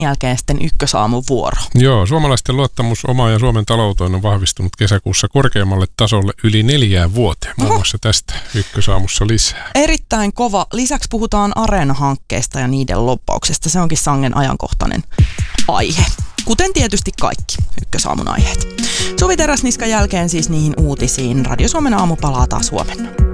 jälkeen sitten Ykkösaamun vuoro. Joo, suomalaisten luottamus omaan ja Suomen talouteen on vahvistunut kesäkuussa korkeammalle tasolle yli 4 vuoteen. Muun muassa tästä Ykkösaamussa lisää. Erittäin kova. Lisäksi puhutaan Areena-hankkeesta ja niiden loppauksesta. Se onkin sangen ajankohtainen aihe. Kuten tietysti kaikki Ykkösaamun aiheet. Suvi Teräsniskan jälkeen siis niihin uutisiin. Radio Suomen aamu palaa taas huomenna.